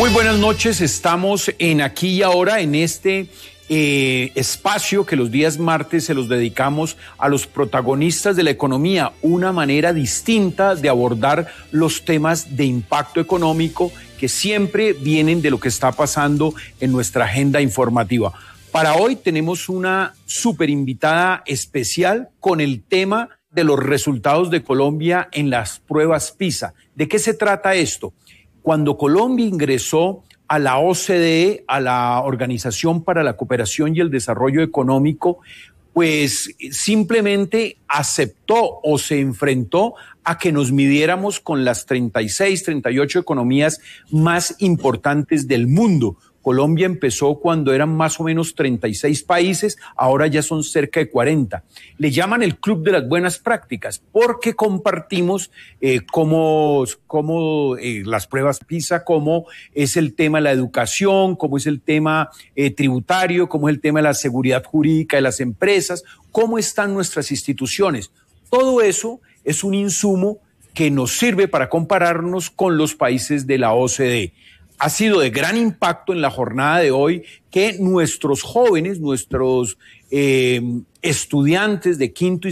Muy buenas noches, estamos en Aquí y Ahora, en este espacio que los días martes se los dedicamos a los protagonistas de la economía, una manera distinta de abordar los temas de impacto económico que siempre vienen de lo que está pasando en nuestra agenda informativa. Para hoy tenemos una súper invitada especial con el tema de los resultados de Colombia en las pruebas PISA. ¿De qué se trata esto? Cuando Colombia ingresó a la OCDE, a la Organización para la Cooperación y el Desarrollo Económico, pues simplemente aceptó o se enfrentó a que nos midiéramos con las 36, 38 economías más importantes del mundo. Colombia empezó cuando eran más o menos 36 países, ahora ya son cerca de 40. Le llaman el Club de las Buenas Prácticas porque compartimos cómo las pruebas PISA, cómo es el tema de la educación, cómo es el tema tributario, cómo es el tema de la seguridad jurídica de las empresas, cómo están nuestras instituciones. Todo eso es un insumo que nos sirve para compararnos con los países de la OCDE. Ha sido de gran impacto en la jornada de hoy que nuestros jóvenes, nuestros estudiantes de quinto y